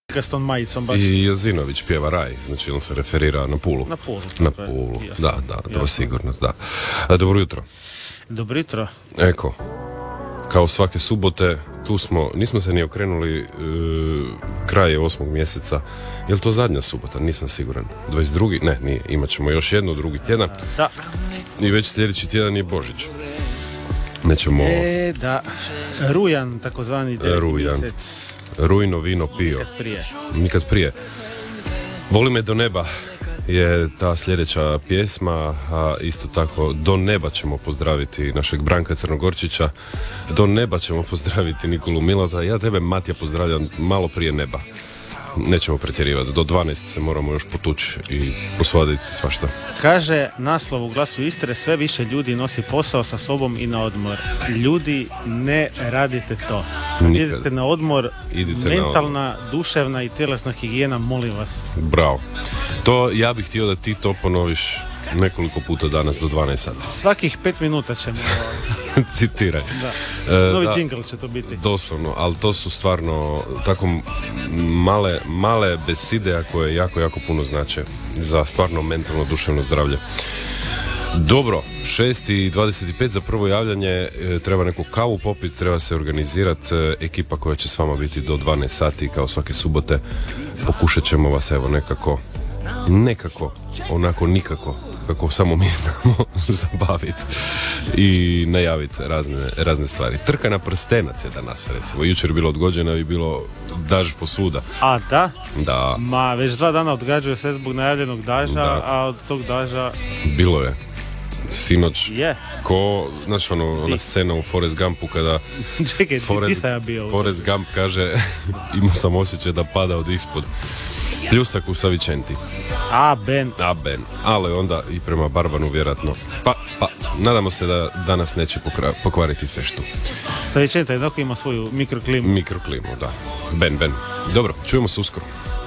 kastom majicom baš. I Jozinović pjeva Raj, znači on se referira na Pulu. Na Pulu, da, to sigurno, da. Dobro jutro. Dobro jutro. Eko, kao svake subote, tu smo, nismo se ni okrenuli, kraj je 8. mjeseca. Je li to zadnja subota? Nisam siguran. 22. Ne, nije. Imat ćemo još jedno, drugi tjedan. Da. I već sljedeći tjedan je Božić. Nećemo... Da. Rujan, takozvani mjesec. Rujno vino pio. Nikad prije. Voli me do neba je ta sljedeća pjesma, a isto tako do neba ćemo pozdraviti našeg Branka Crnogorčića, do neba ćemo pozdraviti Nikolu Milota, ja tebe Matija pozdravljam malo prije neba. Nećemo pretjerivati, do 12 se moramo još potući i posvaditi svašta. Kaže naslov u Glasu Istre, sve više ljudi nosi posao sa sobom i na odmor. Ljudi, ne radite to. Idite na odmor, mentalna, duševna i tjelesna higijena, molim vas. Bravo. To ja bih htio da ti to ponoviš nekoliko puta danas do 12 sati. Svakih 5 minuta ćemo. Citiraj. Novi džingl će to biti. Doslovno, ali to su stvarno tako male beside koje jako, jako puno znače za stvarno mentalno, duševno zdravlje. Dobro, 6:25 za prvo javljanje, treba neku kavu popiti, treba se organizirati, ekipa koja će s vama biti do 12 sati kao svake subote. Pokušat ćemo vas evo nekako, onako nikako, kako samo mi znamo zabaviti i najaviti razne stvari. Trka na prstenac je danas, recimo. Jučer je bilo odgođeno i bilo daž posvuda. A da? Da. Ma, već 2 dana odgađuje se zbog najavljenog daža, da. A od tog daža... Bilo je. Sinoć, znači ona scena u Forrest Gumpu kada Forrest Gump kaže imao sam osjećaj da pada od ispod. Pljusak u Savicenti. A Ben. Ali onda i prema Barbanu vjerojatno. Pa, nadamo se da danas neće pokvariti feštu. Savicenta jednako ima svoju mikroklimu. Mikroklimu, da. Ben. Dobro, čujemo se uskoro.